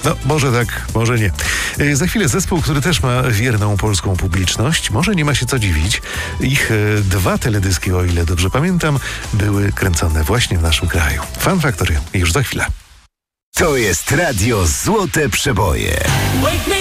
No, może tak, może nie. Za chwilę zespół, który też ma wierną polską publiczność. Może nie ma się co dziwić. Ich 2 teledyski, o ile dobrze pamiętam, były kręcone właśnie w naszym kraju. Fun Factory już za chwilę. To jest Radio Złote Przeboje.